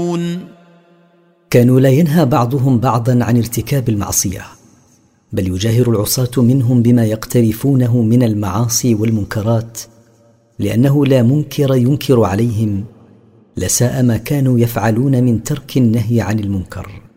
كانوا لا ينهى بعضهم بعضا عن ارتكاب المعصية، بل يجاهر العصاة منهم بما يقترفونه من المعاصي والمنكرات، لأنه لا منكر ينكر عليهم، لساء ما كانوا يفعلون من ترك النهي عن المنكر.